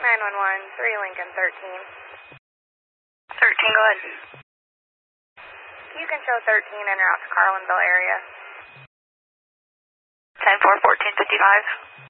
911, 3 Lincoln 13. 13, go ahead. You can show 13 en route to Carlinville area. 10-4, 1455.